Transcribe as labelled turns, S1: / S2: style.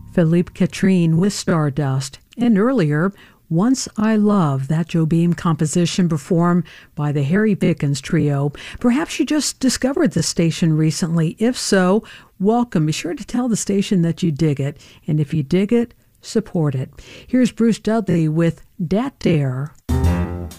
S1: Philippe Catherine with Stardust, and earlier, Once I Love, that Joe Beam composition performed by the Harry Pickens Trio. Perhaps you just discovered the station recently. If so, welcome. Be sure to tell the station that you dig it, and if you dig it, support it. Here's Bruce Dudley with Dat Dare.